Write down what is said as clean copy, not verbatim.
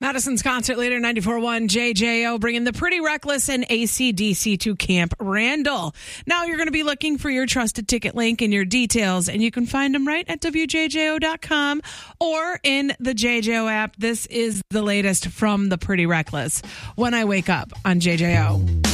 Madison's concert leader, 94.1 JJO, bringing the Pretty Reckless and AC/DC to Camp Randall. Now you're going to be looking for your trusted ticket link and your details, and you can find them right at WJJO.com or in the JJO app. This is the latest from the Pretty Reckless. When I Wake Up on JJO.